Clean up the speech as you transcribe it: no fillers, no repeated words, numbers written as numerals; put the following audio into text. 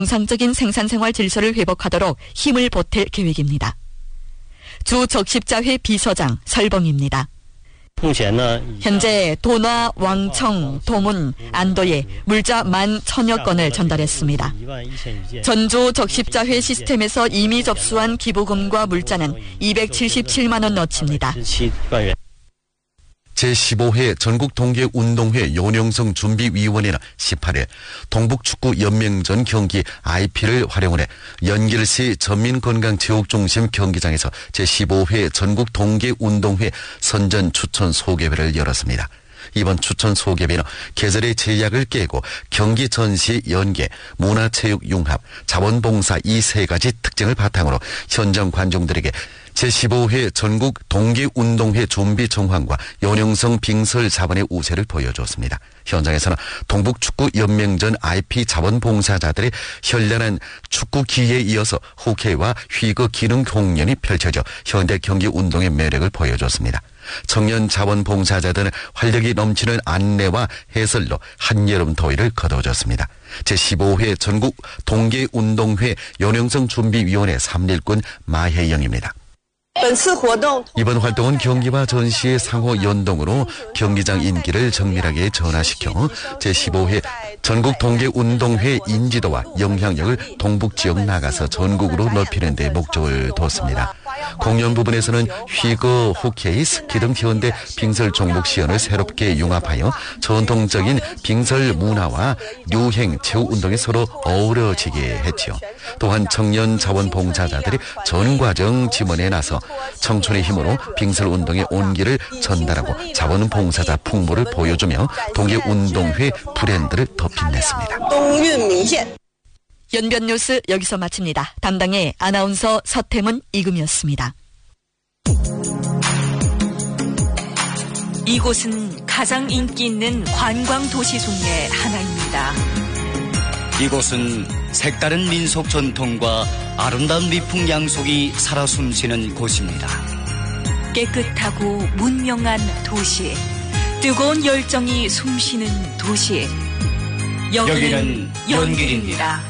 정상적인 생산생활 질서를 회복하도록 힘을 보탤 계획입니다. 주 적십자회 비서장 설봉입니다. 현재 도나, 왕청, 도문, 안도에 물자 11,000여 건을 전달했습니다. 전주 적십자회 시스템에서 이미 접수한 기부금과 물자는 277만 원 어치입니다. 제15회 전국동계운동회 연영성 준비위원회는 18일 동북축구연맹전 경기 IP를 활용해 연길시 전민건강체육중심 경기장에서 제15회 전국동계운동회 선전 추천 소개회를 열었습니다. 이번 추천 소개회는 계절의 제약을 깨고 경기 전시 연계, 문화체육 융합, 자원봉사 이 세 가지 특징을 바탕으로 현장 관중들에게 제15회 전국 동계운동회 준비 정황과 연영성 빙설 자본의 우세를 보여줬습니다. 현장에서는 동북축구연맹전 IP 자원봉사자들의 현란한 축구 기회에 이어서 호케이와 휘거 기능 공연이 펼쳐져 현대 경기 운동의 매력을 보여줬습니다. 청년 자원봉사자들은 활력이 넘치는 안내와 해설로 한여름 더위를 거둬줬습니다. 제15회 전국 동계운동회 연영성 준비위원회 3일꾼 마혜영입니다. 이번 활동은 경기와 전시의 상호 연동으로 경기장 인기를 정밀하게 전환시켜 제15회 전국 동계운동회 인지도와 영향력을 동북지역 나가서 전국으로 높이는 데 목적을 뒀습니다. 공연 부분에서는 휘거, 호케이, 스키 등 현대 빙설 종목 시연을 새롭게 융합하여 전통적인 빙설 문화와 유행, 체육운동이 서로 어우러지게 했지요. 또한 청년 자원봉사자들이 전과정 지원에 나서 청춘의 힘으로 빙설운동의 온기를 전달하고 자원봉사자 풍모를 보여주며 동계운동회 브랜드를 더 빛냈습니다. 연변 뉴스 여기서 마칩니다. 담당의 아나운서 서태문, 이금이었습니다. 이곳은 가장 인기 있는 관광 도시 중에 하나입니다. 이곳은 색다른 민속 전통과 아름다운 미풍 양속이 살아 숨쉬는 곳입니다. 깨끗하고 문명한 도시, 뜨거운 열정이 숨쉬는 도시. 여기는 연길입니다.